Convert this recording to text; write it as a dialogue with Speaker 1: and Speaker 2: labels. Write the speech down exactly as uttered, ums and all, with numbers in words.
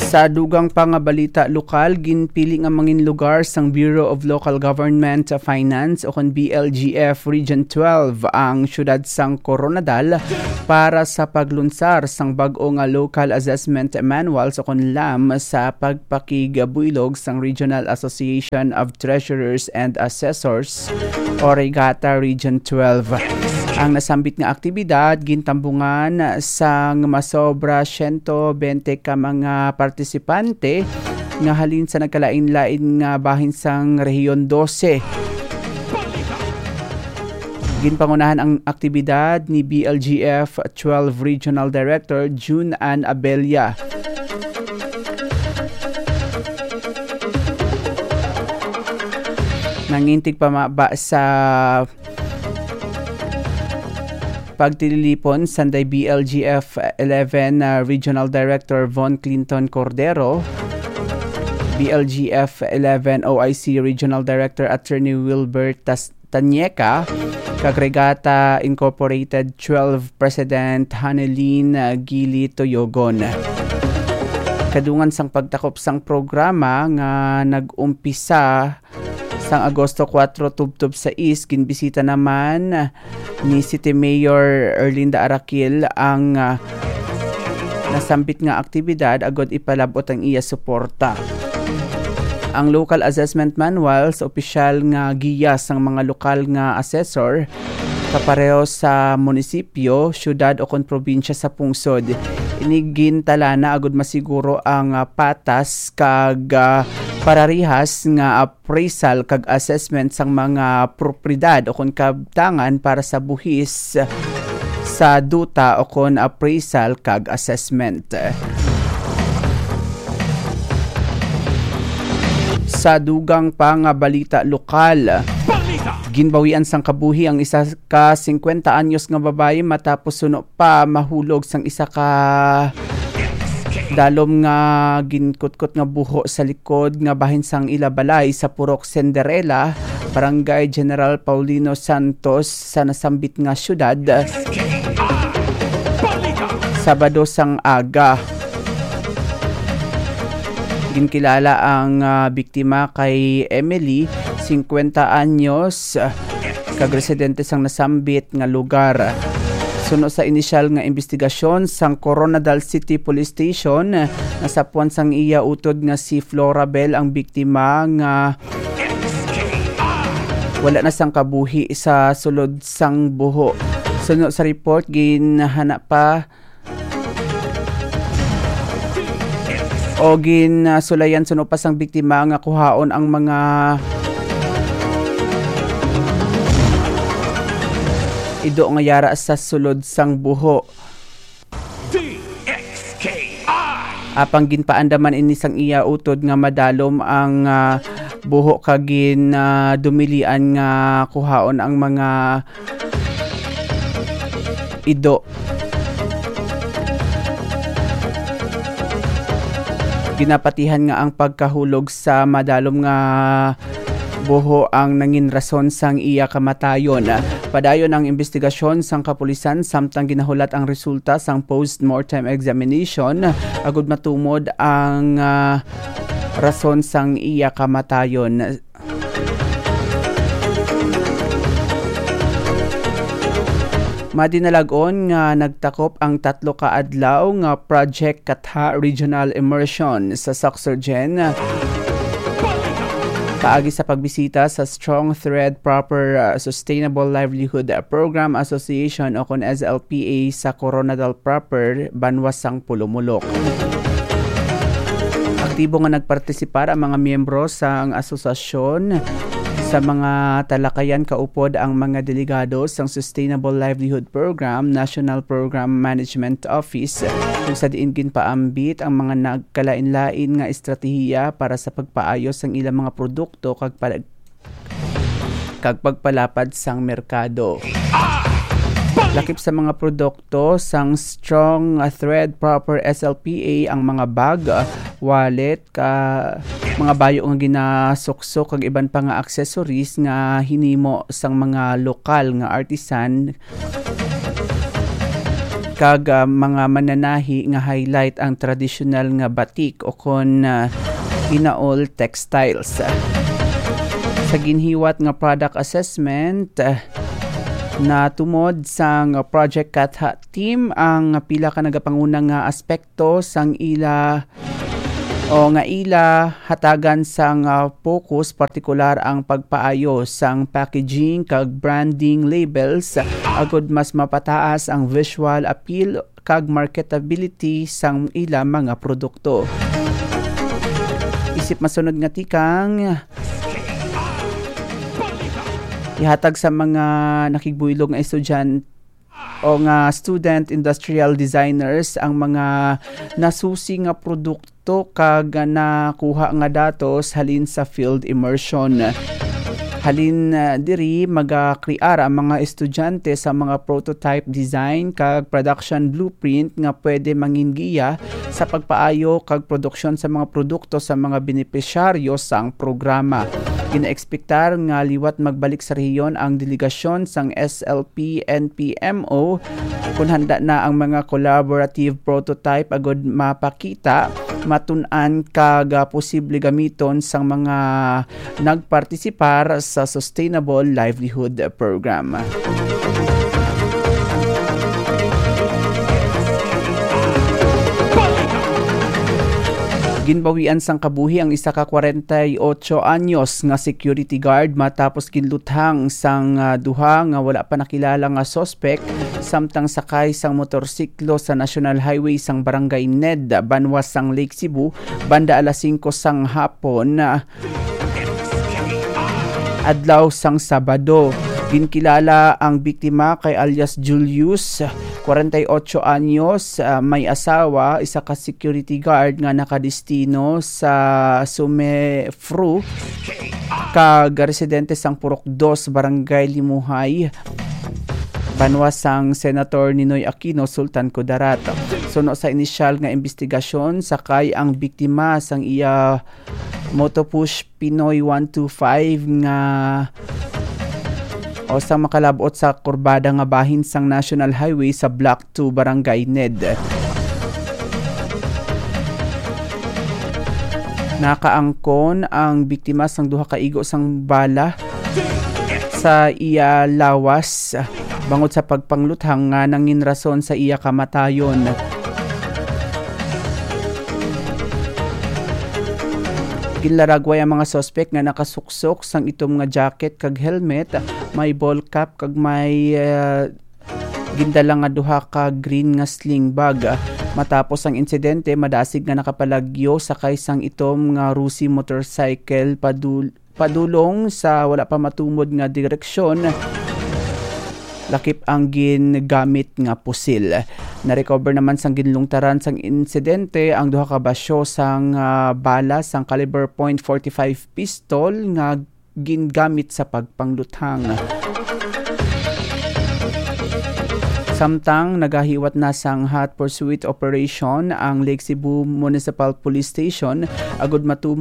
Speaker 1: Sa dugang pa nga balita lokal, ginpili nga mangin lugar sang Bureau of Local Government Finance o kon B L G F Region twelve ang syudad sang Coronadal para sa paglunsar sang bag-o nga Local Assessment Manuals o kon L A M sa pagpakigabuyilog sang Regional Association of Treasurers and Assessors o Regata Region twelve. Ang nasambit nga aktibidad gintambungan sang masobra one hundred twenty ka mga partisipante nga halin sa nagkalain-lain nga bahin sang Rehiyon twelve. Ginpangunahan ang aktibidad ni B L G F twelve Regional Director June Ann Abella. Nangintig pa ba sa pagtililipon sanday B L G F eleven uh, Regional Director Von Clinton Cordero, B L G F eleven O I C Regional Director Attorney Wilbert Tanyeka, Kagregata Incorporated twelve President Haneline uh, Gili Toyogon. Kadungan sang pagtakop sang programa nga nag-umpisa sang Agosto four tubtob sa East, ginbisita naman ni City Mayor Erlinda Arakil ang uh, nasambit nga aktibidad agad ipalabot ang iya suporta. Ang Local Assessment Manuals, opisyal nga giya sang mga lokal nga assessor kapareho sa munisipyo, syudad o kon probinsya sa pungsod. Inigin tala na agad masiguro ang uh, patas kag uh, pararihas nga appraisal kag assessment sang mga propriedad o kon kabtangan para sa buhis sa duta o kon appraisal kag assessment. Sa dugang pa nga balita lokal, ginbawian sang kabuhi ang isa ka fifty anyos nga babae matapos suno pa mahulog sang isa ka dalom nga ginkutkot nga buho sa likod nga bahin sang ilabalay sa Purok Cinderella, Barangay General Paulino Santos sa nasambit nga syudad Sabado sang aga. Ginkilala ang uh, biktima kay Emily, fifty anyos, kag residente sang nasambit nga lugar. Suno sa inisyal nga investigasyon sang Coronadal City Police Station, nasapuan sang iya utod nga si Florabel ang biktima nga wala na sang kabuhi sa sulod sang buho. Suno sa report, ginahana pa o ginasulayan suno pa sang biktima nga kuhaon ang mga ido nga yara sa sulod sang buho. Apang ginpaandaman ini sang iya utod nga madalom ang uh, buho kagin uh, dumilian nga kuhaon ang mga ido. Ginapatihan nga ang pagkahulog sa madalom nga buho ang nangin rason sang iya kamatayon. Padayon ang investigasyon sang kapulisan samtang ginahulat ang resulta sang post-mortem examination agud matumod ang uh, rason sang iya kamatayon. Madinalagon nga nagtakop ang tatlo ka adlaw nga Project Katha Regional Immersion sa Soxergen kaagi sa pagbisita sa Strong Thread Proper uh, Sustainable Livelihood Program Association o kon S L P A sa Coronadal Proper, Banwasang Pulumulok. Aktibo nga nagpartisipar ang mga miyembro sa ang asosasyon. Sa mga talakayan kaupod ang mga delegado sa Sustainable Livelihood Program, National Program Management Office, kung sa diin ginpaambit ang mga nagkalain-lain nga estratehiya para sa pagpaayos ng ilang mga produkto kag, pa- kag pagpalapad sang merkado. Lakip sa mga produkto sang Strong Thread Proper S L P A ang mga bag, wallet, ka mga bayo nga ginasuksok kag iban pa nga accessories nga hinimo sang mga lokal nga artisan kag uh, mga mananahi nga highlight ang traditional nga batik o kon uh, hinaol textiles. Sa ginhiwat nga product assessment, uh, na tumod sang Project Katha team ang pila ka nagapangunang nga aspekto sang ila o nga ila hatagan sang uh, focus partikular ang pagpaayo sang packaging kag branding labels agud mas mapataas ang visual appeal kag marketability sang ila mga produkto. Isip masunod nga tikang ihatag sa mga nakigbuylog nga estudyante o nga student industrial designers ang mga nasusi nga produkto kag nakuha nga datos halin sa field immersion. Halin uh, diri magakrear ang mga estudyante sa mga prototype design kag production blueprint nga pwede mangingiya sa pagpaayo kag produksyon sa mga produkto sa mga benepisyaryo sang programa. Ginaekspektar nga liwat magbalik sa rehiyon ang delegasyon sang S L P N P M O kung handa na ang mga collaborative prototype agud mapakita matun-an kag posible gamiton sang mga nagpartisipar sa Sustainable Livelihood Program. Ginbawian sang kabuhi ang isa ka forty-eight anyos nga security guard matapos ginluthang sang uh, duha nga wala pa nakilala nga suspect samtang sakay sang motorsiklo sa National Highway sang Barangay Ned, Banwas sang Lake Cebu banda alas singko sang hapon uh, adlaw sang Sabado. Ginkilala ang biktima kay alias Julius, forty-eight anyos, uh, may asawa, isa ka security guard nga nakadestino sa Sumefru, kag residente sang Purok two, Barangay Limuhay, Banwas sang Senator Ninoy Aquino, Sultan Kudarat. Suno sa inisyal nga investigasyon, sakay ang biktima sang iya Motopush Pinoy one twenty-five nga o sa makalabot sa kurbada nga bahin sang National Highway sa Block two, Barangay Ned. Nakaangkon ang biktima sang duha ka igo sang bala sa iya lawas bangod sa pagpangluthang nga nangin rason sa iya kamatayon. Ginlaragway ang mga suspect nga nakasuksok sang itom nga jacket kag helmet, may ball cap kag may uh, gindala nga duha ka green nga sling bag. Matapos ang insidente, madasig nga nakapalagyo sakay sang itom nga Rusi motorcycle padul- padulong sa wala pa matumod nga direksyon. Lakip ang gingamit nga pusil. Na-recover naman sang ginlungtaran sang insidente ang duha ka basyo sang uh, bala sang caliber point four five pistol nga gingamit sa pagpangluthang. Samtang nagahiwat na sang hot pursuit operation ang Lake Cebu Municipal Police Station agud matum